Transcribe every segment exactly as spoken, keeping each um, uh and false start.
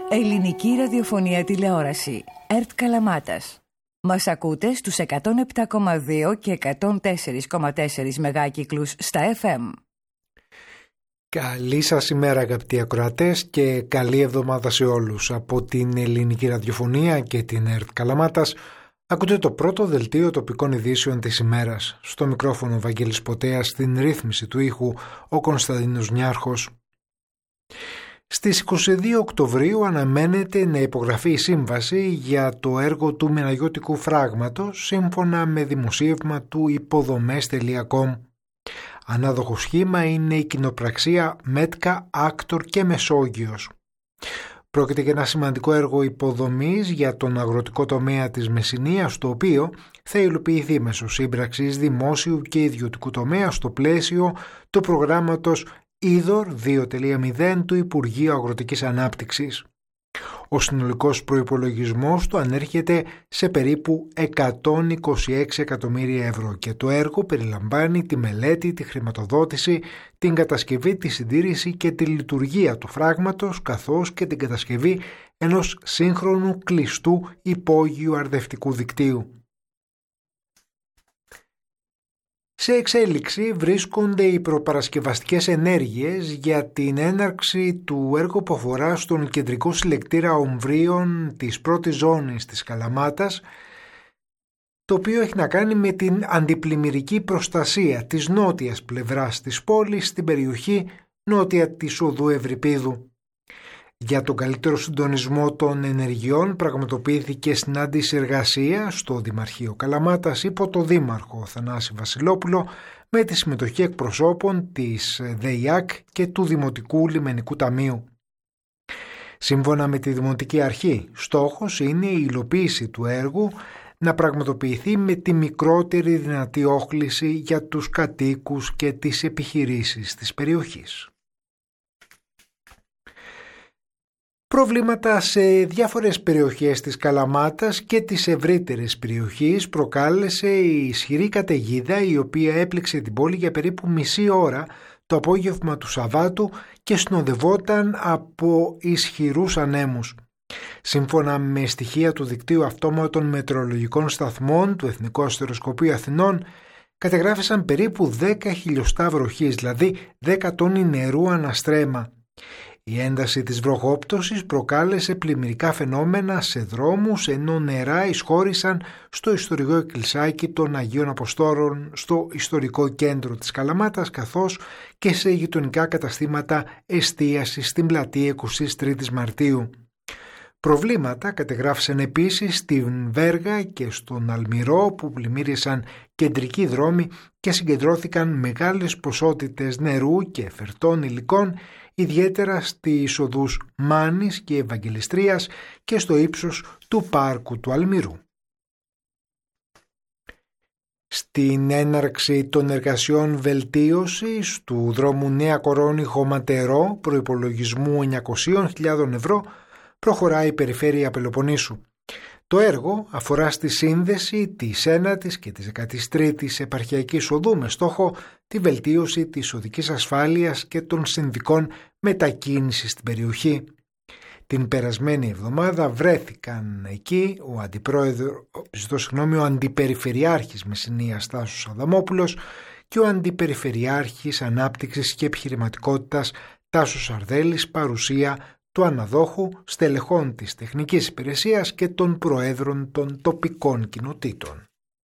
Ελληνική ραδιοφωνία τηλεόραση. ΕΡΤ Καλαμάτας. Μας ακούτε στους εκατόν επτά κόμμα δύο και εκατόν τέσσερα κόμμα τέσσερα μεγάκυκλους στα εφ εμ. Καλή σας ημέρα αγαπητοί ακροατές και καλή εβδομάδα σε όλους. Από την Ελληνική Ραδιοφωνία και την ΕΡΤ Καλαμάτας ακούτε το πρώτο δελτίο τοπικών ειδήσεων της ημέρας. Στο μικρόφωνο ο Βαγγέλης Ποτέας, στην ρύθμιση του ήχου ο Κωνσταντίνος Νιάρχος. Στις είκοσι δύο Οκτωβρίου αναμένεται να υπογραφεί η σύμβαση για το έργο του Μεναγιώτικου φράγματος σύμφωνα με δημοσίευμα του υποδομές τελεία κομ. Ανάδοχο σχήμα είναι η κοινοπραξία Μέτκα, Άκτορ και Μεσόγειος. Πρόκειται για ένα σημαντικό έργο υποδομής για τον αγροτικό τομέα της Μεσσηνίας, το οποίο θα υλοποιηθεί μέσω σύμπραξης δημόσιου και ιδιωτικού τομέα στο πλαίσιο του προγράμματος Είδωρ δύο κόμμα μηδέν του Υπουργείου Αγροτικής Ανάπτυξης. Ο συνολικός προϋπολογισμός του ανέρχεται σε περίπου εκατόν είκοσι έξι εκατομμύρια ευρώ και το έργο περιλαμβάνει τη μελέτη, τη χρηματοδότηση, την κατασκευή, τη συντήρηση και τη λειτουργία του φράγματος, καθώς και την κατασκευή ενός σύγχρονου κλειστού υπόγειου αρδευτικού δικτύου. Σε εξέλιξη βρίσκονται οι προπαρασκευαστικές ενέργειες για την έναρξη του έργου που αφορά στον κεντρικό συλλεκτήρα ομβρίων της πρώτης ζώνης της Καλαμάτας, το οποίο έχει να κάνει με την αντιπλημμυρική προστασία της νότιας πλευράς της πόλης στην περιοχή νότια της οδού Ευρυπίδου. Για τον καλύτερο συντονισμό των ενεργειών πραγματοποιήθηκε συνάντηση εργασίας στο Δημαρχείο Καλαμάτας υπό το Δήμαρχο Θανάση Βασιλόπουλο με τη συμμετοχή εκπροσώπων της ΔΕΙΑΚ και του Δημοτικού Λιμενικού Ταμείου. Σύμφωνα με τη Δημοτική Αρχή, στόχος είναι η υλοποίηση του έργου να πραγματοποιηθεί με τη μικρότερη δυνατή όχληση για τους κατοίκους και τις επιχειρήσεις της περιοχής. Προβλήματα σε διάφορες περιοχές της Καλαμάτας και της ευρύτερης περιοχής προκάλεσε η ισχυρή καταιγίδα η οποία έπληξε την πόλη για περίπου μισή ώρα το απόγευμα του Σαββάτου και συνοδευόταν από ισχυρούς ανέμους. Σύμφωνα με στοιχεία του δικτύου αυτόματων μετεωρολογικών σταθμών του Εθνικού Αστεροσκοπείου Αθηνών, κατεγράφησαν περίπου δέκα χιλιοστά βροχής, δηλαδή δέκα τόνοι νερού αναστρέμα. Η ένταση της βροχόπτωσης προκάλεσε πλημμυρικά φαινόμενα σε δρόμους, ενώ νερά εισχώρησαν στο ιστορικό εκκλησάκι των Αγίων Αποστόλων στο ιστορικό κέντρο της Καλαμάτας, καθώς και σε γειτονικά καταστήματα εστίασης στην πλατεία εικοστή τρίτη Μαρτίου. Προβλήματα κατεγράφησαν επίσης στην Βέργα και στον Αλμυρό, που πλημμύρισαν κεντρικοί δρόμοι και συγκεντρώθηκαν μεγάλες ποσότητες νερού και φερτών υλικών, ιδιαίτερα στις οδούς Μάνης και Ευαγγελιστρίας και στο ύψος του πάρκου του Αλμυρού. Στην έναρξη των εργασιών βελτίωσης του δρόμου Νέα Κορώνη Χωματερό προϋπολογισμού εννιακόσιες χιλιάδες ευρώ προχωράει η Περιφέρεια Πελοποννήσου. Το έργο αφορά στη σύνδεση της ένατης και της δεκατής τρίτης επαρχιακής οδού με στόχο τη βελτίωση της οδικής ασφάλειας και των συνδικών μετακίνησης στην περιοχή. Την περασμένη εβδομάδα βρέθηκαν εκεί ο, αντιπρόεδρο, ζητώ συγγνώμη, ο Αντιπεριφερειάρχης Μεσσηνίας Τάσος Αδαμόπουλος και ο Αντιπεριφερειάρχης Ανάπτυξης και Επιχειρηματικότητας Τάσος Αρδέλης, παρουσία του αναδόχου, στελεχών της τεχνικής υπηρεσίας και των προέδρων των τοπικών κοινοτήτων.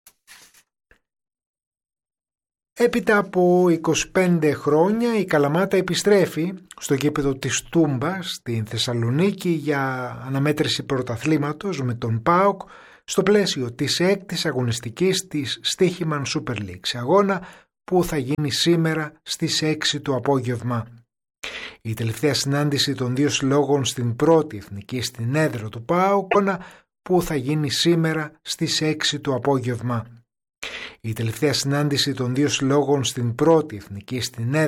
Έπειτα από είκοσι πέντε χρόνια η Καλαμάτα επιστρέφει στο γήπεδο της Τούμπας στην Θεσσαλονίκη για αναμέτρηση πρωταθλήματος με τον ΠΑΟΚ στο πλαίσιο της έκτης αγωνιστικής της Στίχημαν Super League, σε αγώνα που θα γίνει σήμερα στις έξι το απόγευμα. Η τελευταία συνάντηση των δύο συλλόγων στην πρώτη εθνική στην έδρα του ΠΑΟΚ που θα γίνει σήμερα στις έξι το απόγευμα. Η τελευταία συνάντηση των δύο συλλόγων στην πρώτη εθνική στην έδρα